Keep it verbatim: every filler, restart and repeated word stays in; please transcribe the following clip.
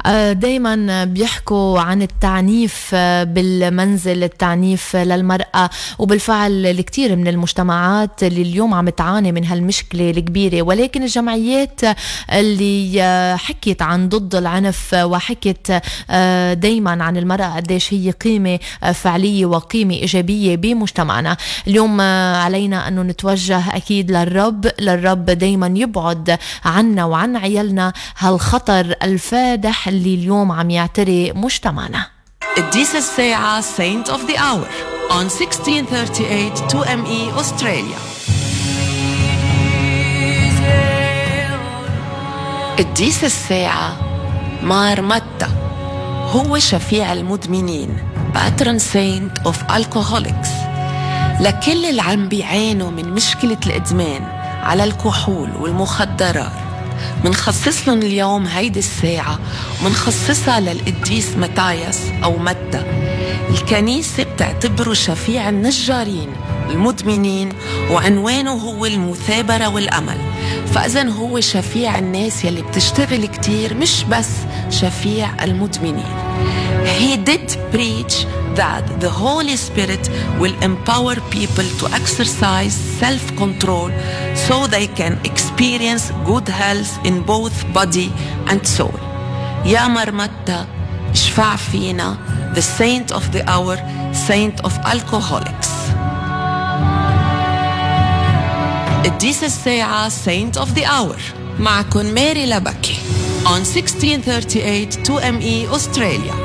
دايما بيحكوا عن التعنيف بالمنزل، التعنيف للمرأة، وبالفعل الكثير من المجتمعات اللي اليوم عم تعاني من هالمشكلة الكبيرة. ولكن الجمعيات اللي حكيت عن ضد العنف وحكيت دايما عن المرأة قديش هي قيمة فعلية وقيمة إيجابية بمجتمعنا، اليوم علينا أنه نتوجه أكيد للرب للرب دايما يبعد عنا وعن عيالنا هالخطر الفادح اللي اليوم عم يعتري مجتمعنا. الديسة الساعة Saint of the Hour on sixteen thirty-eight two M E Australia. الديسة الساعة مار متى هو شفيع المدمنين، Patron Saint of Alcoholics، لكل اللي عم بيعانوا من مشكلة الإدمان على الكحول والمخدرات. منخصص لهم اليوم هيدي الساعة ومنخصصها للقديس متاياس أو متى. الكنيسة بتعتبره شفيع النجارين المدمنين، وعنوانه هو المثابرة والأمل. فإذن هو شفيع الناس يلي بتشتغل كتير، مش بس شفيع المدمنين. He did preach that the Holy Spirit will empower people to exercise self-control so they can experience good health in both body and soul. يا مرمتة اشفع فينا، the saint of the hour, saint of alcoholics. الديسة الساعة saint of the hour معكن ماري لبكي on sixteen thirty-eight two M E Australia.